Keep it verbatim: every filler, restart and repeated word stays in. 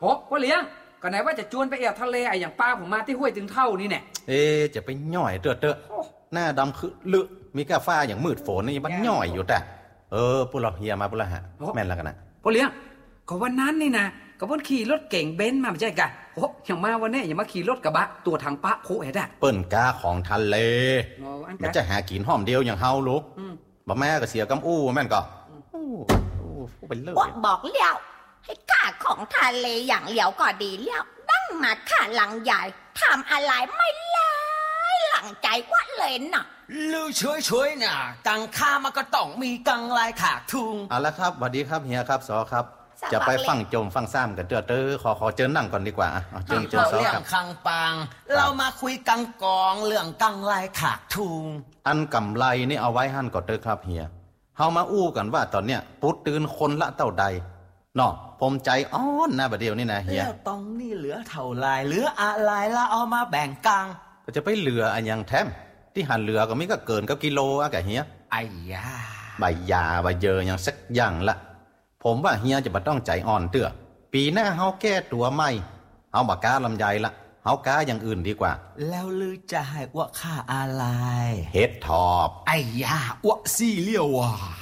โอ้พ่อเลี้ยงก็ไหนว่าจะจวนไปแอบทะเลไอ้อย่างป้าผมมาที่ห้วยตึงเท่านี่เนี่ยเอ๊จะไปย่อยเตอะเตอะหน้าดำคือลึมีกาฟ้าอย่างมืดฝนนี่มันย่อยอยู่แต่เออพวกเราเฮียมาพวกเราฮะแม่นแล้วกันนะพ่อเลี้ยงก็วันนั้นนี่นะก็พ่นขี่รถเก่งเบนซ์มาไม่ใช่กันโอ้อย่างมาวันนี้อย่ามาขี่รถกระบะตัวทางปะโคเอ็ดอะเปิ้นกาของทะเลมันจะหากินห้อมเดียวอย่างเฮาลูกบ่แม่ก็เสียกำอู้แม่นก็อู้เป็นเลิศบอกเลี้ยวให้กาของทะเลอย่างเหลียวก็ดีเลี้ยวนั่งมาข่าหลังใหญ่ทำอะไรไม่ไล่หลังใจวัดเลยน่ะลือช่วยๆน่ะกังข้ามันก็ต้องมีกังลายขาทุงเอาละครับสวัสดีครับเฮียครับสอครับจะไปฟังจมฟังซ้ำกันเตอเตอขอขอเจิญนั่งก่อนดีกว่าอ่ะเจิญเจิญซอครับเรื่องคังปังเรามาคุยกังกองเรื่องกังลายขาทุงอันกำไรนี่เอาไว้หั่นก่อนเตอครับเฮียเฮามาอู้กันว่าตอนเนี้ยปุ๊ดตื่นคนละเท่าใดเนาะผมใจอ้อนนะบัดเดียวนี่นะเฮียแล้วตรงนี้เหลือเท่าไรเหลืออะไรละเอามาแบ่งกังก็จะไปเหลืออันยังแถมที่หันเหลือก็มีก็เกินกับกิโลอะกะเฮียไอ้ยาใบยาใบเยออย่างสักอย่างละผมว่าเฮียจะบ่ต้องใจอ่อนเตื้อปีหน้าเฮาแก้ตัวใหม่เฮาบ่กล้าลำไยละเฮากล้าอย่างอื่นดีกว่าแล้วลือจะให้อ้วกค่าอะไรเฮ็ดทอบไอ้ยาอ้วกซี่เลี้ยวว่ะ